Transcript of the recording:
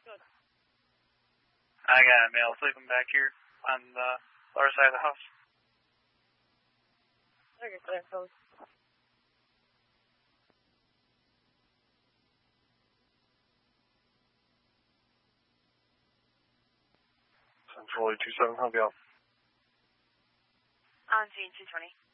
I got a male sleeping back here on the other side of the house. Okay, clear, close. 27, how about? On scene 220.